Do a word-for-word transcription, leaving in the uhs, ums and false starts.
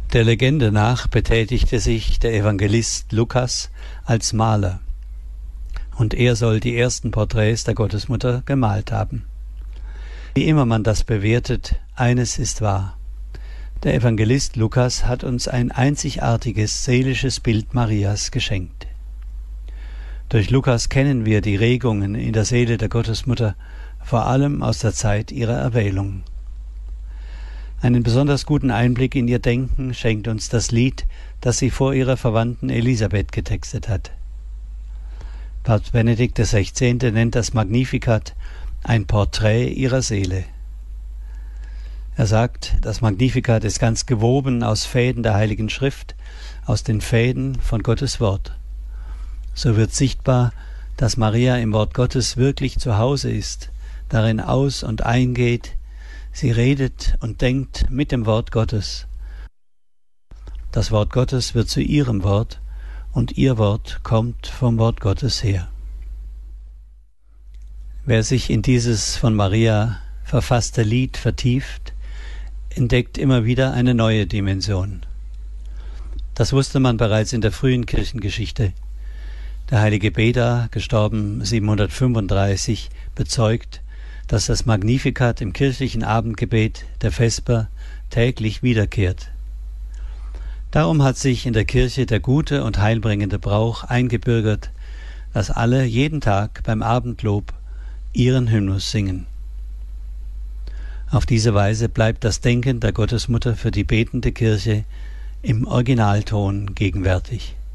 Der Legende nach betätigte sich der Evangelist Lukas als Maler, und er soll die ersten Porträts der Gottesmutter gemalt haben. Wie immer man das bewertet, eines ist wahr: Der Evangelist Lukas hat uns ein einzigartiges seelisches Bild Marias geschenkt. Durch Lukas kennen wir die Regungen in der Seele der Gottesmutter, vor allem aus der Zeit ihrer Erwählung. Einen besonders guten Einblick in ihr Denken schenkt uns das Lied, das sie vor ihrer Verwandten Elisabeth getextet hat. Papst Benedikt der Sechzehnte nennt das Magnificat ein Porträt ihrer Seele. Er sagt, das Magnificat ist ganz gewoben aus Fäden der Heiligen Schrift, aus den Fäden von Gottes Wort. So wird sichtbar, dass Maria im Wort Gottes wirklich zu Hause ist, darin aus- und eingeht. Sie redet und denkt mit dem Wort Gottes. Das Wort Gottes wird zu ihrem Wort, und ihr Wort kommt vom Wort Gottes her. Wer sich in dieses von Maria verfasste Lied vertieft, entdeckt immer wieder eine neue Dimension. Das wusste man bereits in der frühen Kirchengeschichte. Der heilige Beda, gestorben siebenhundertfünfunddreißig, bezeugt, dass das Magnificat im kirchlichen Abendgebet der Vesper täglich wiederkehrt. Darum hat sich in der Kirche der gute und heilbringende Brauch eingebürgert, dass alle jeden Tag beim Abendlob ihren Hymnus singen. Auf diese Weise bleibt das Denken der Gottesmutter für die betende Kirche im Originalton gegenwärtig.